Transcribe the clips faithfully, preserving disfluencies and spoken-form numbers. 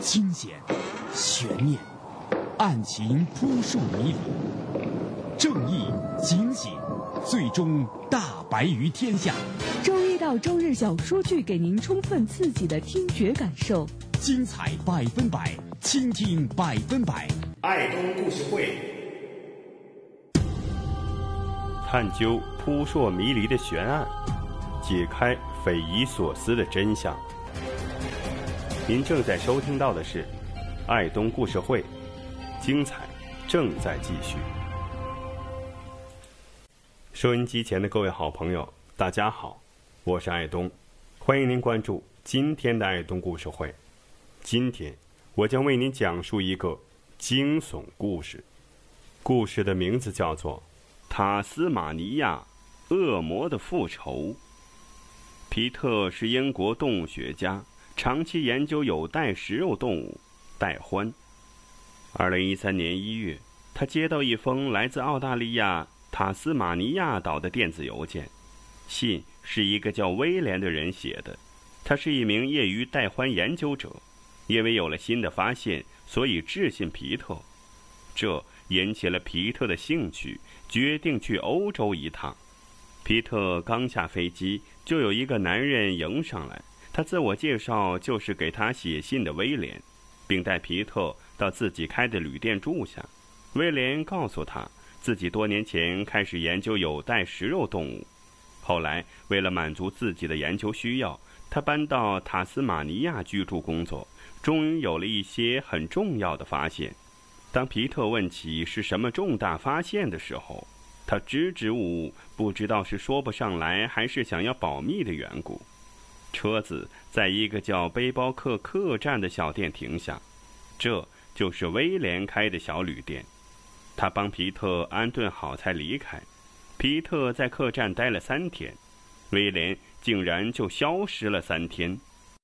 惊险、悬念、案情扑朔迷离，正义、警醒，最终大白于天下。 周一到周日小说剧，给您充分刺激的听觉感受， 精彩百分百，倾听百分百。 爱东故事会， 探究扑朔迷离的悬案，解开匪夷所思的真相。您正在收听到的是爱东故事会，精彩正在继续。收音机前的各位好朋友，大家好，我是爱东，欢迎您关注今天的爱东故事会。今天我将为您讲述一个惊悚故事，故事的名字叫做塔斯马尼亚恶魔的复仇。皮特是英国动物学家，长期研究有袋食肉动物袋獾。二零一三年一月，他接到一封来自澳大利亚塔斯马尼亚岛的电子邮件，信是一个叫威廉的人写的。他是一名业余袋獾研究者，因为有了新的发现，所以致信皮特。这引起了皮特的兴趣，决定去欧洲一趟。皮特刚下飞机，就有一个男人迎上来，他自我介绍就是给他写信的威廉，并带皮特到自己开的旅店住下。威廉告诉他，自己多年前开始研究有袋食肉动物，后来为了满足自己的研究需要，他搬到塔斯马尼亚居住工作，终于有了一些很重要的发现。当皮特问起是什么重大发现的时候，他支支吾吾，不知道是说不上来还是想要保密的缘故。车子在一个叫背包客客栈的小店停下，这就是威廉开的小旅店。他帮皮特安顿好才离开。皮特在客栈待了三天，威廉竟然就消失了三天。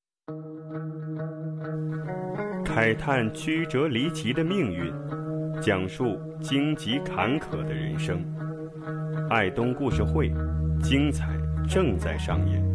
慨叹曲折离奇的命运，讲述荆棘坎坷的人生。爱东故事会，精彩正在上演。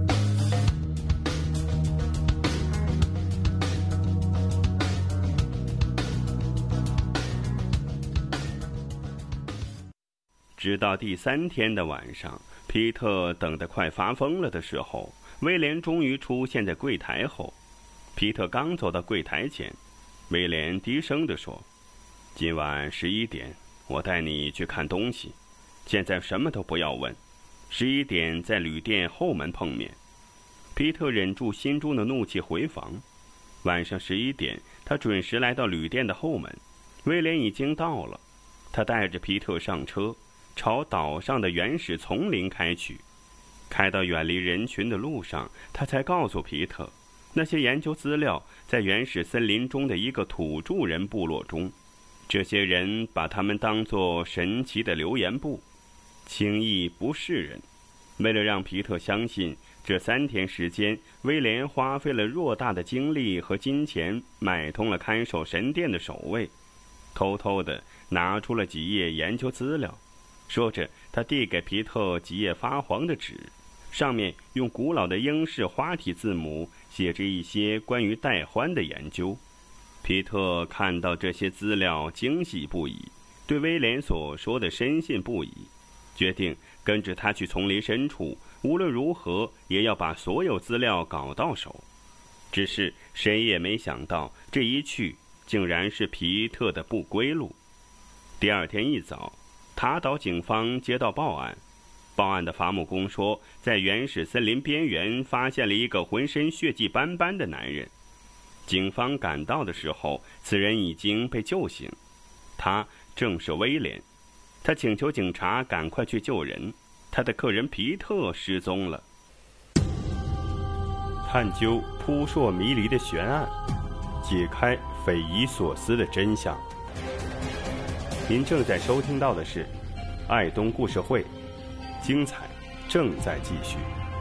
直到第三天的晚上，皮特等得快发疯了的时候，威廉终于出现在柜台后。皮特刚走到柜台前，威廉低声地说：“今晚十一点，我带你去看东西。现在什么都不要问。十一点在旅店后门碰面。”皮特忍住心中的怒气回房。晚上十一点，他准时来到旅店的后门。威廉已经到了，他带着皮特上车，朝岛上的原始丛林开去。开到远离人群的路上，他才告诉皮特，那些研究资料在原始森林中的一个土著人部落中，这些人把他们当作神奇的留言簿，轻易不是人。为了让皮特相信，这三天时间，威廉花费了偌大的精力和金钱，买通了看守神殿的守卫，偷偷地拿出了几页研究资料。说着，他递给皮特几页发黄的纸，上面用古老的英式花体字母写着一些关于袋獾的研究。皮特看到这些资料惊喜不已，对威廉所说的深信不疑，决定跟着他去丛林深处，无论如何也要把所有资料搞到手。只是谁也没想到，这一去竟然是皮特的不归路。第二天一早，塔岛警方接到报案，报案的伐木工说，在原始森林边缘发现了一个浑身血迹斑斑的男人。警方赶到的时候，此人已经被救醒，他正是威廉。他请求警察赶快去救人，他的客人皮特失踪了。探究扑朔迷离的悬案，解开匪夷所思的真相。您正在收听到的是爱东故事会，精彩正在继续。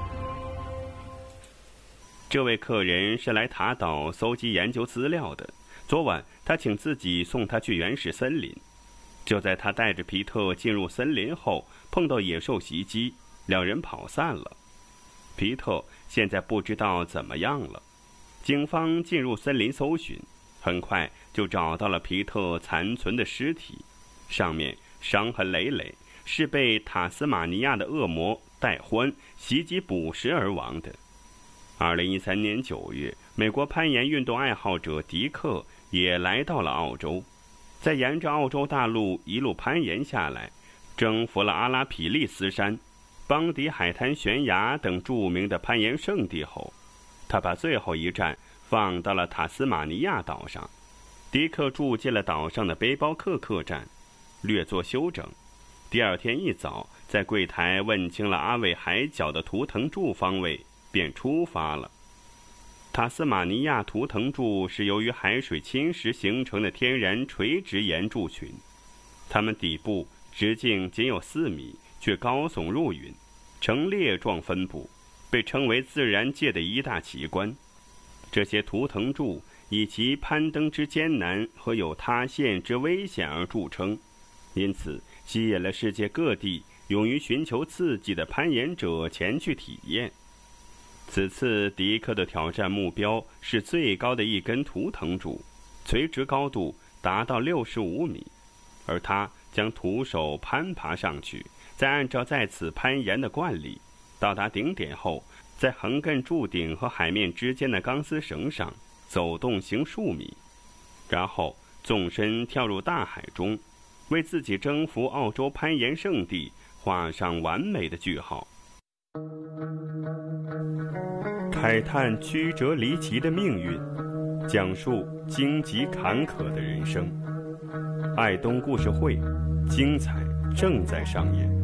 这位客人是来塔岛搜集研究资料的，昨晚他请自己送他去原始森林。就在他带着皮特进入森林后，碰到野兽袭击，两人跑散了。皮特现在不知道怎么样了， 警方进入森林搜寻，很快就找到了皮特残存的尸体，上面伤痕累累，是被塔斯马尼亚的恶魔戴欢袭击捕食而亡的。二零一三年九月，美国攀岩运动爱好者迪克也来到了澳洲，在沿着澳洲大陆一路攀岩下来，征服了阿拉匹利斯山、邦迪海滩悬崖等著名的攀岩圣地后，他把最后一站放到了塔斯马尼亚岛上。迪克住进了岛上的背包客客栈，略作休整。第二天一早，在柜台问清了阿伟海角的图腾柱方位，便出发了。塔斯马尼亚图腾柱是由于海水侵蚀形成的天然垂直岩柱群，它们底部直径仅有四米，却高耸入云，呈列状分布，被称为自然界的一大奇观。这些图腾柱以其攀登之艰难和有塌陷之危险而著称，因此吸引了世界各地勇于寻求刺激的攀岩者前去体验。此次迪克的挑战目标是最高的一根图腾柱，垂直高度达到六十五米，而他将徒手攀爬上去，再按照在此攀岩的惯例，到达顶点后，在横亘柱顶和海面之间的钢丝绳上走动行数米，然后纵身跳入大海中，为自己征服澳洲攀岩圣地画上完美的句号。慨叹曲折离奇的命运，讲述荆棘坎坷的人生。爱东故事会，精彩正在上演。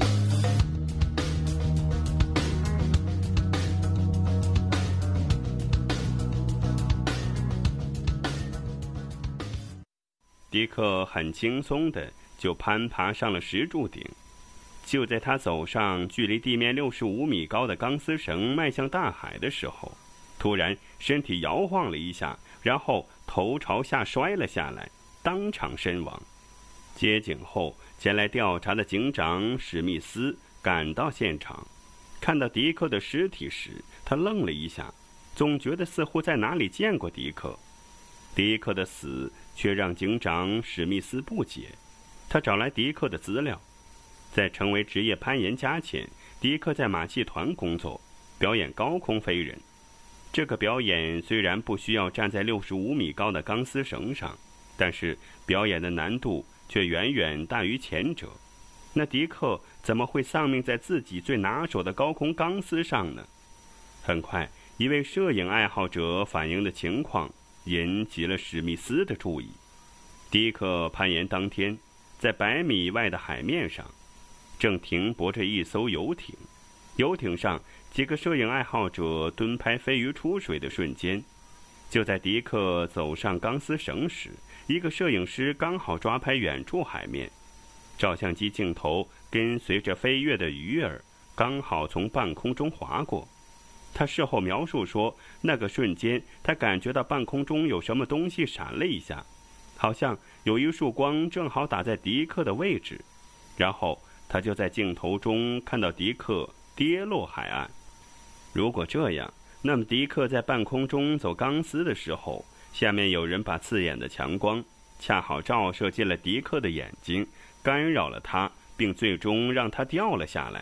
迪克很轻松地就攀爬上了石柱顶。就在他走上距离地面六十五米高的钢丝绳迈向大海的时候，突然身体摇晃了一下，然后头朝下摔了下来，当场身亡。接警后，前来调查的警长史密斯赶到现场，看到迪克的尸体时，他愣了一下，总觉得似乎在哪里见过迪克。迪克的死却让警长史密斯不解，他找来迪克的资料。在成为职业攀岩家前，迪克在马戏团工作，表演高空飞人。这个表演虽然不需要站在六十五米高的钢丝绳上，但是表演的难度却远远大于前者。那迪克怎么会丧命在自己最拿手的高空钢丝上呢？很快，一位摄影爱好者反映的情况引起了史密斯的注意。迪克攀岩当天，在百米外的海面上正停泊着一艘游艇，游艇上几个摄影爱好者蹲拍飞鱼出水的瞬间。就在迪克走上钢丝绳时，一个摄影师刚好抓拍远处海面，照相机镜头跟随着飞跃的鱼儿刚好从半空中划过。他事后描述说，那个瞬间他感觉到半空中有什么东西闪了一下，好像有一束光正好打在迪克的位置，然后他就在镜头中看到迪克跌落海岸。如果这样，那么迪克在半空中走钢丝的时候，下面有人把刺眼的强光恰好照射进了迪克的眼睛，干扰了他，并最终让他掉了下来。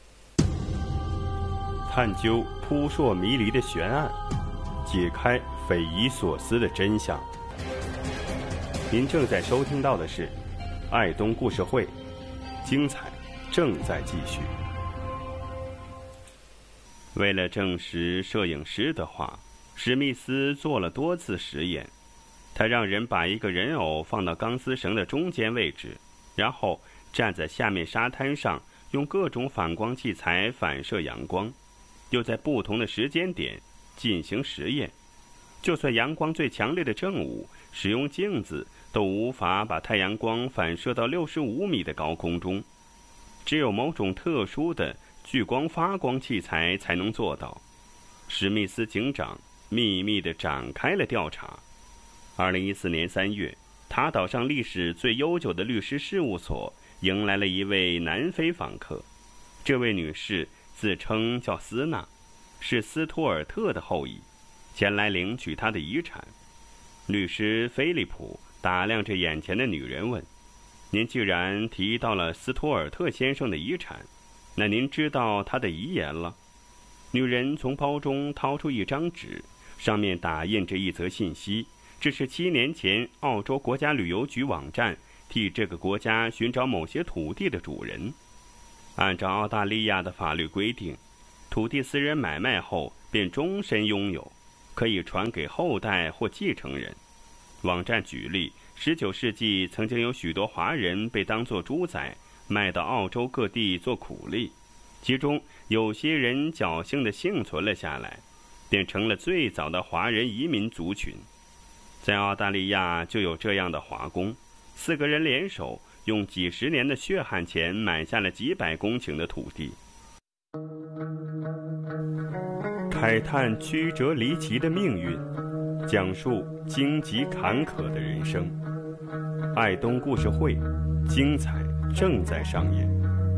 探究扑朔迷离的悬案，解开匪夷所思的真相。您正在收听到的是爱东故事会，精彩正在继续。为了证实摄影师的话，史密斯做了多次实验。他让人把一个人偶放到钢丝绳的中间位置，然后站在下面沙滩上，用各种反光器材反射阳光，又在不同的时间点进行实验。就算阳光最强烈的正午，使用镜子都无法把太阳光反射到六十五米的高空中，只有某种特殊的聚光发光器材才能做到。史密斯警长秘密地展开了调查。二零一四年三月，塔岛上历史最悠久的律师事务所迎来了一位南非访客。这位女士自称叫斯娜，是斯图尔特的后裔。 前来领取他的遗产。律师菲利普打量着眼前的女人问：您既然提到了斯图尔特先生的遗产，那您知道他的遗言了？女人从包中掏出一张纸，上面打印着一则信息，这是七年前澳洲国家旅游局网站替这个国家寻找某些土地的主人。按照澳大利亚的法律规定，土地私人买卖后便终身拥有，可以传给后代或继承人。网站举例，十九世纪曾经有许多华人被当作猪仔卖到澳洲各地做苦力，其中有些人侥幸地幸存了下来，便成了最早的华人移民族群。在澳大利亚就有这样的华工，四个人联手用几十年的血汗钱买下了几百公顷的土地。慨叹曲折离奇的命运，讲述荆棘坎坷的人生。爱东故事会，精彩正在上演。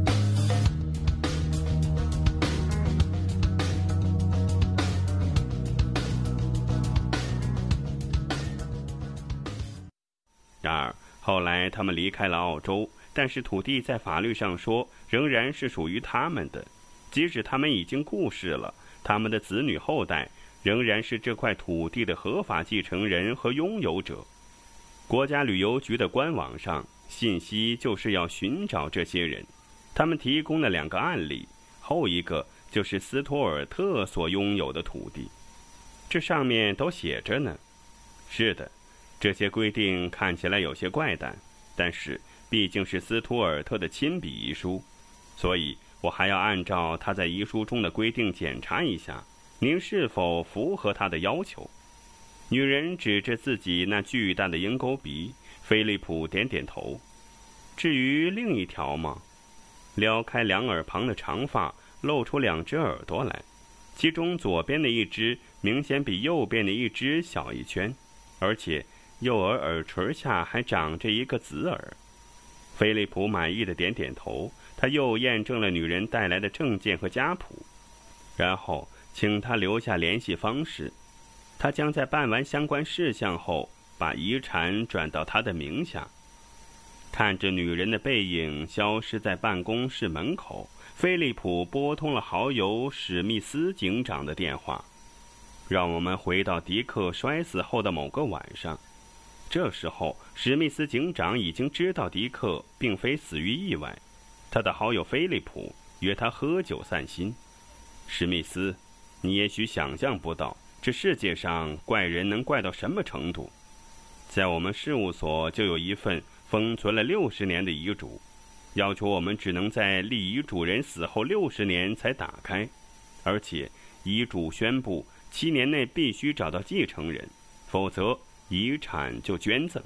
然而后来他们离开了澳洲，但是土地在法律上说仍然是属于他们的，即使他们已经故世了，他们的子女后代仍然是这块土地的合法继承人和拥有者。国家旅游局的官网上信息就是要寻找这些人，他们提供了两个案例，后一个就是斯托尔特所拥有的土地。这上面都写着呢。是的，这些规定看起来有些怪诞，但是毕竟是斯图尔特的亲笔遗书，所以我还要按照他在遗书中的规定检查一下，您是否符合他的要求。女人指着自己那巨大的鹰钩鼻，菲利普点点头。至于另一条吗？撩开两耳旁的长发，露出两只耳朵来，其中左边的一只明显比右边的一只小一圈，而且右耳耳垂下还长着一个子耳。菲利普满意的点点头，他又验证了女人带来的证件和家谱，然后请他留下联系方式。他将在办完相关事项后，把遗产转到他的名下。看着女人的背影消失在办公室门口，菲利普拨通了好友史密斯警长的电话。让我们回到迪克摔死后的某个晚上。这时候，史密斯警长已经知道迪克并非死于意外，他的好友菲利普约他喝酒散心。史密斯，你也许想象不到，这世界上怪人能怪到什么程度。在我们事务所就有一份封存了六十年的遗嘱，要求我们只能在立遗嘱人死后六十年才打开，而且遗嘱宣布七年内必须找到继承人，否则遗产就捐赠。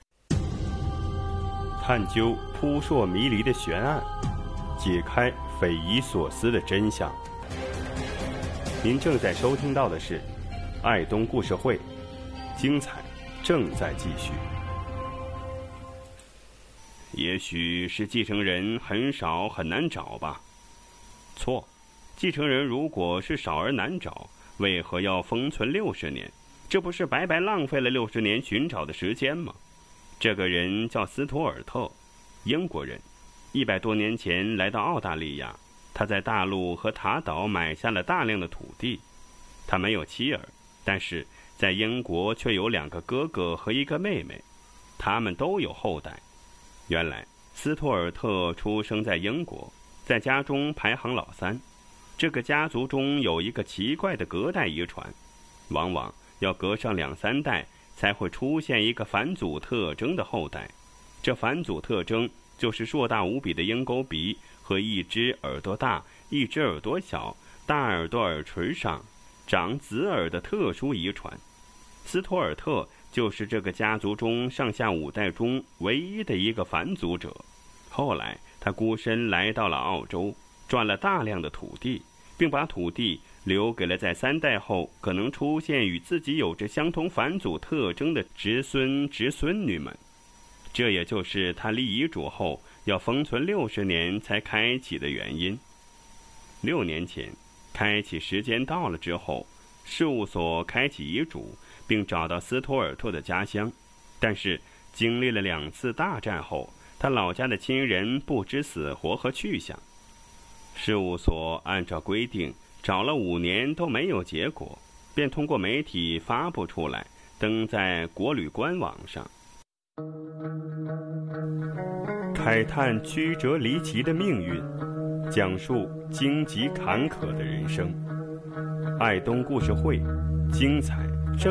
探究扑朔迷离的悬案，解开匪夷所思的真相。您正在收听到的是爱东故事会，精彩正在继续。也许是继承人很少很难找吧？错，继承人如果是少而难找，为何要封存六十年？这不是白白浪费了六十年寻找的时间吗？这个人叫斯图尔特，英国人，一百多年前来到澳大利亚。他在大陆和塔岛买下了大量的土地。他没有妻儿，但是在英国却有两个哥哥和一个妹妹，他们都有后代。原来斯图尔特出生在英国，在家中排行老三。这个家族中有一个奇怪的隔代遗传，往往要隔上两三代才会出现一个返祖特征的后代。这返祖特征就是硕大无比的鹰钩鼻和一只耳朵大一只耳朵小，大耳朵耳垂上长子耳的特殊遗传。斯图尔特就是这个家族中上下五代中唯一的一个返祖者。后来他孤身来到了澳洲，赚了大量的土地，并把土地留给了在三代后可能出现与自己有着相同返祖特征的侄孙侄孙女们。这也就是他立遗嘱后要封存六十年才开启的原因。六年前，开启时间到了之后， 事务所开启遗嘱，并找到斯图尔特的家乡，但是经历了两次大战后，他老家的亲人不知死活和去向。事务所按照规定找了五年都没有结果，便通过媒体发布出来，登在国旅官网上，慨叹曲折离奇的命运，讲述荆棘坎坷的人生。爱东故事会，精彩